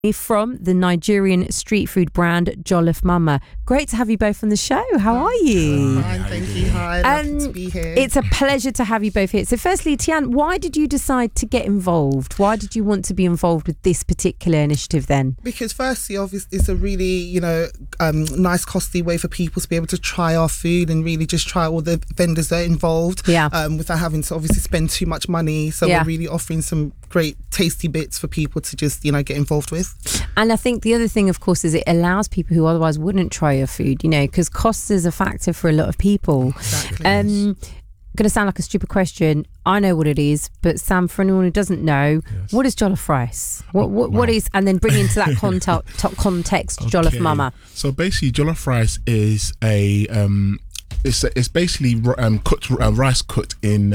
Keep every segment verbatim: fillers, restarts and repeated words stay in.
from the Nigerian street food brand Jollof Mama. Great to have you both on the show. How are you? Fine, thank you. Hi, lovely to be here. It's a pleasure to have you both here. So firstly, Tian, why did you decide to get involved? Why did you want to be involved with this particular initiative then? Because firstly, obviously, it's a really, you know, um, nice, costly way for people to be able to try our food and really just try all the vendors that are involved, yeah. um, without having to obviously spend too much money. So yeah. we're really offering some great tasty bits for people to just, you know, get involved with. And I think the other thing, of course, is it allows people who otherwise wouldn't try your food, you know, because cost is a factor for a lot of people. Exactly. Um, going to sound like a stupid question. I know what it is, but Sam, for anyone who doesn't know, yes. what is jollof rice? What what, wow. what is, and then bring into that context, context okay. Jollof Mama. So basically, jollof rice is a um, it's a, it's basically um, cooked uh, rice cooked in.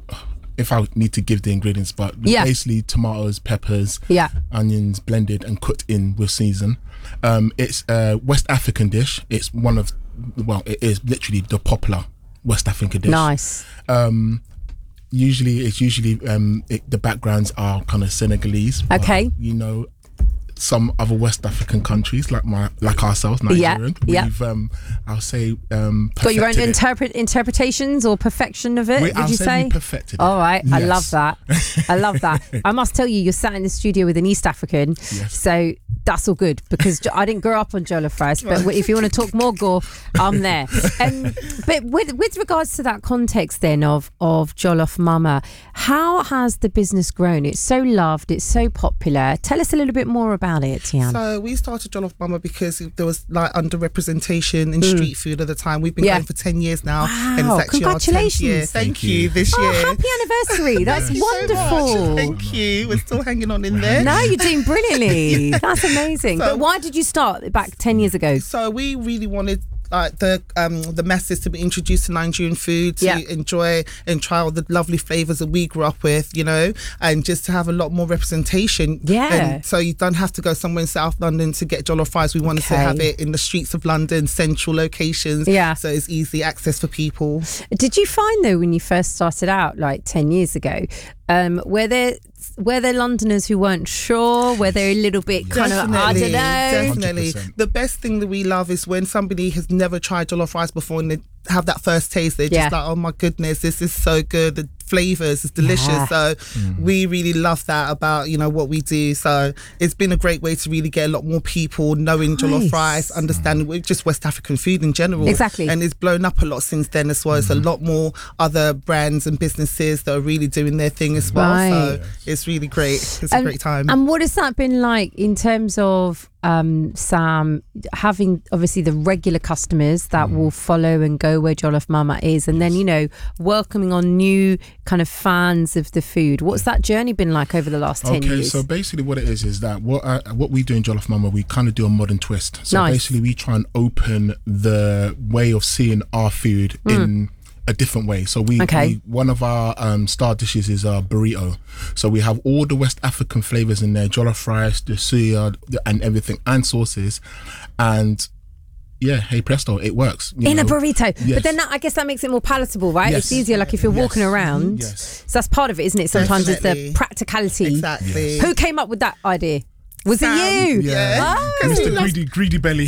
If I need to give the ingredients, but yeah. basically tomatoes, peppers, yeah. onions blended and cooked in with season. Um, it's a West African dish. It's one of, well, it is literally the popular West African dish. Nice. Um, usually, it's usually um, it, the backgrounds are kind of Senegalese. Okay. But, you know, some other West African countries like my like ourselves, Nigerian, yeah, we've yeah. um, I'll say um, got your own interpret interpretations or perfection of it. We, did I'll you say? say? We perfected it. All right, yes. I love that. I love that. I must tell you, you're sat in the studio with an East African, yes. so that's all good because I didn't grow up on jollof rice. But if you want to talk more gore, I'm there. Um, but with with regards to that context then of of Jollof Mama, how has the business grown? It's so loved. It's so popular. Tell us a little bit more about it, Tian. So we started Jollof Mama because there was like underrepresentation in mm. street food at the time. We've been yeah. going for ten years now. Wow. And it's actually Congratulations. Our tenth year. Thank, Thank you. you This oh, year. Happy anniversary. That's Thank wonderful. So Thank you. We're still hanging on in there. No, you're doing brilliantly. That's amazing. So, but why did you start back ten years ago? So we really wanted Uh, the um the masses to be introduced to Nigerian food, to yeah. enjoy and try all the lovely flavours that we grew up with, you know, and just to have a lot more representation. Yeah. And so you don't have to go somewhere in South London to get jollof rice. We wanted okay. to have it in the streets of London, central locations. Yeah. So it's easy access for people. Did you find though when you first started out, like ten years ago, um, were there were there Londoners who weren't sure? Were they a little bit kind definitely, of I don't know? Definitely. one hundred percent. The best thing that we love is when somebody has never tried jollof rice before and they have that first taste. They're just yeah. like, oh my goodness, this is so good. The flavours is delicious. Yeah. So mm. we really love that about, you know, what we do. So it's been a great way to really get a lot more people knowing nice. jollof rice, understanding mm. just West African food in general. Exactly. And it's blown up a lot since then as well. Mm-hmm. It's a lot more other brands and businesses that are really doing their thing as well. Right. So yes. it's really great. It's um, a great time. And what has that been like in terms of um, Sam, having obviously the regular customers that mm. will follow and go where Jollof Mama is, and then, you know, welcoming on new kind of fans of the food. What's that journey been like over the last ten okay, years? So basically what it is is that what uh, what we do in Jollof Mama, we kind of do a modern twist. So nice. basically we try and open the way of seeing our food mm. in a different way. So we, okay. we one of our um, star dishes is our burrito. So we have all the West African flavors in there, jollof rice, the suya, and everything, and sauces, and yeah, hey presto, it works. In know. a burrito. Yes. But then that, I guess that makes it more palatable, right? Yes. It's easier, like if you're yes. walking around. Yes. So that's part of it, isn't it? Sometimes Definitely. it's the practicality. Exactly. Who came up with that idea? Was Sam. it you? Yeah. Oh. Mister Greedy, greedy belly.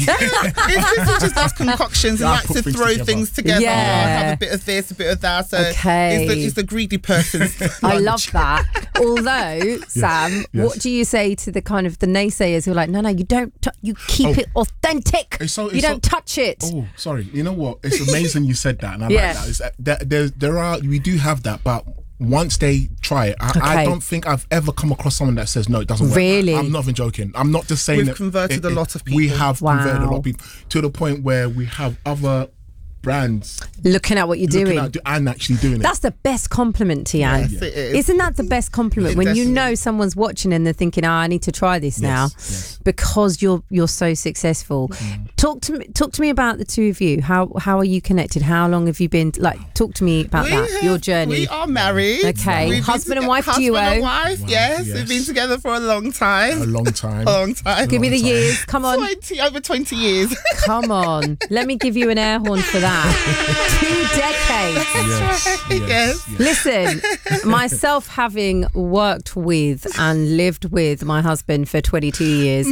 It's just us concoctions and I like put to things throw together. things together. Yeah. Have a bit of this, a bit of that. So Okay. it's, the, it's the greedy person's I lunch. love that. Although, Sam, yes. what do you say to the kind of the naysayers who are like, no, no, you don't, t- you keep Oh. it authentic. It's so- you it's don't so- touch it. Oh, sorry. You know what? It's amazing you said that, and I Yeah. like that. It's, uh, there, there, there are we do have that, but once they try it, I, Okay. I don't think I've ever come across someone that says no, it doesn't work. Really? I'm not even joking. I'm not just saying We've that converted it- a it- lot of We people. have converted a Wow. lot of people to the point where we have other brands Looking at what you're looking doing. at do- and actually doing That's it. the best compliment, Tian. Yes, it is. Isn't that the best compliment It when you definitely know is. someone's watching and they're thinking, "Oh, I need to try this now," yes. because you're you're so successful. Mm. Talk to me. Talk to me about the two of you. How how are you connected? How long have you been? Like, talk to me about We that. have- Your journey. We are married. Okay. We've been Husband and toge- wife husband duo. and wife, Wow, yes. yes. We've been together for a long time. A long time. A long time. Give me the long time. years. Come on. twenty, over twenty years. Come on. Let me give you an air horn for that. that. Two decades. Yes, yes, yes. Listen, myself having worked with and lived with my husband for twenty-two years,